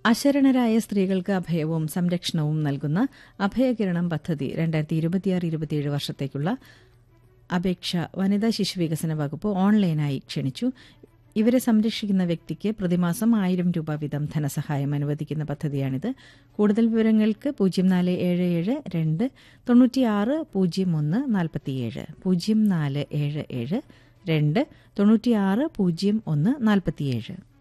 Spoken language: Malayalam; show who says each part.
Speaker 1: അശരണരായ സ്ത്രീകൾക്ക് അഭയവും സംരക്ഷണവും നൽകുന്ന അഭയകിരണം പദ്ധതി 2026-27 വർഷത്തേക്കുള്ള അപേക്ഷ വനിതാ ശിശുവികസന വകുപ്പ് ഓൺലൈനായി ക്ഷണിച്ചു. ഇവരെ സംരക്ഷിക്കുന്ന വ്യക്തിക്ക് പ്രതിമാസം 1000 രൂപ വീതം ധനസഹായം അനുവദിക്കുന്ന പദ്ധതിയാണിത്. കൂടുതൽ വിവരങ്ങൾക്ക് 0477 2 96 01 47 0477 2 96 01 47.